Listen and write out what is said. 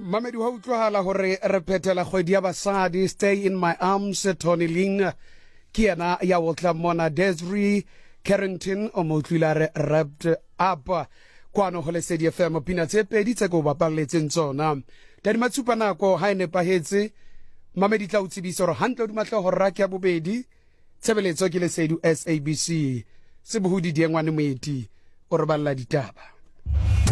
Mamedi wa utlwahala hore re phethela kgwedi ya basadi Stay in My Arms Tony Ling ke yana ya wotla mona Desiree Carrington o motlwila re wrapped up kwano ho Lesedi FM pina tse pedi tse go bapalletseng tsona tadi matsupa nako ha ene pahetse Mamedi tla utsibisa hore hantle di matla ho raka ya bobedi tshebeletso ke Lesedi SABC se bohudi diengwane moeti o re balla ditaba.